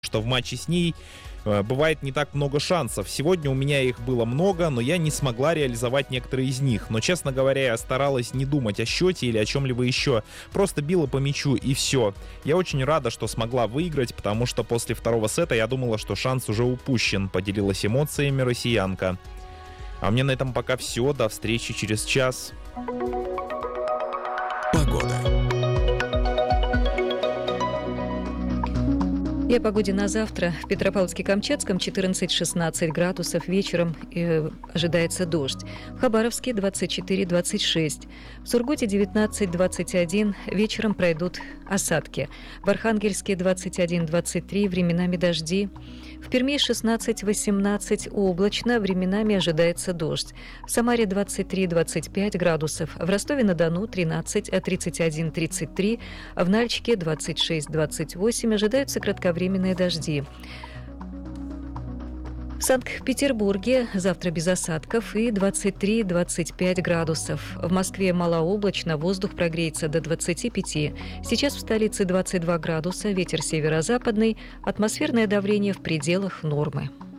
что в матче с ней бывает не так много шансов. Сегодня у меня их было много, но я не смогла реализовать некоторые из них. Но, честно говоря, я старалась не думать о счете или о чем-либо еще. Просто била по мячу и все. Я очень рада, что смогла выиграть, потому что после второго сета я думала, что шанс уже упущен, поделилась эмоциями россиянка. А у меня на этом пока все. До встречи через час. Погода. И о погоде на завтра. В Петропавловске-Камчатском 14-16 градусов. Вечером ожидается дождь. В Хабаровске 24-26. В Сургуте 19-21. Вечером пройдут осадки. В Архангельске 21-23. Временами дожди. В Перми 16-18. Облачно. Временами ожидается дождь. В Самаре 23-25 градусов. В Ростове-на-Дону 31-33. В Нальчике 26-28. Ожидаются кратковременные дожди. В Санкт-Петербурге завтра без осадков и 23-25 градусов. В Москве малооблачно, воздух прогреется до 25. Сейчас в столице 22 градуса, ветер северо-западный, атмосферное давление в пределах нормы.